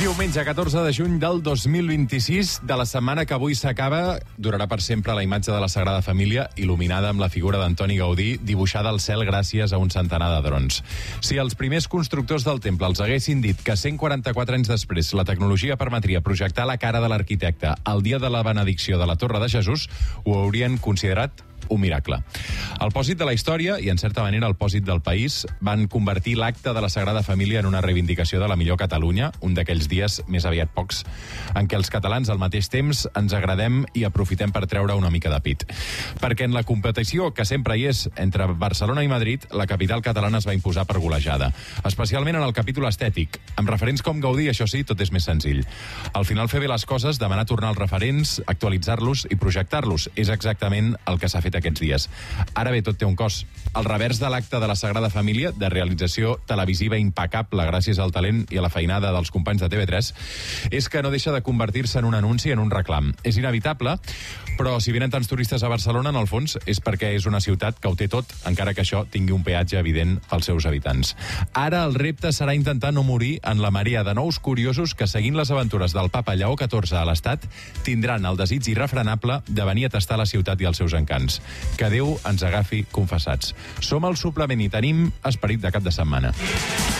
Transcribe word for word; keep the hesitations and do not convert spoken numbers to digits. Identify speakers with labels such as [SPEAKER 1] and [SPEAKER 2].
[SPEAKER 1] Diumenge, catorze de juny del dos mil vint-i-sis, de la setmana que avui s'acaba, durarà per sempre la imatge de la Sagrada Família, il·luminada amb la figura d'Antoni Gaudí, dibuixada al cel gràcies a un centenar de drons. Si els primers constructors del temple els haguessin dit que cent quaranta-quatre anys després la tecnologia permetria projectar la cara de l'arquitecte el dia de la benedicció de la Torre de Jesús, ho haurien considerat un miracle. El pòsit de la història, i en certa manera el pòsit del país, van convertir l'acte de la Sagrada Família en una reivindicació de la millor Catalunya, un d'aquells dies, més aviat pocs, en què els catalans al mateix temps ens agradem i aprofitem per treure una mica de pit. Perquè en la competició, que sempre hi és, entre Barcelona i Madrid, la capital catalana es va imposar per golejada, especialment en el capítol estètic. Amb referents com Gaudí, això sí, tot és més senzill. Al final, fer bé les coses, demanar tornar als referents, actualitzar-los i projectar-los, és exactament el que s'ha fet aquests dies. Ara bé, tot té un cost. El revers de l'acte de la Sagrada Família, de realització televisiva impecable gràcies al talent i a la feinada dels companys de T V tres, és que no deixa de convertir-se en un anunci, en un reclam. És inevitable, però si venen tants turistes a Barcelona, en el fons, és perquè és una ciutat que ho té tot, encara que això tingui un peatge evident pels seus habitants. Ara el repte serà intentar no morir en la marea de nous curiosos que, seguint les aventures del papa Lleó catorze a l'Estat, tindran el desig irrefrenable de venir a tastar la ciutat i els seus encants. Que Déu ens agafi confessats. Som al suplement i tenim esperit de cap de setmana.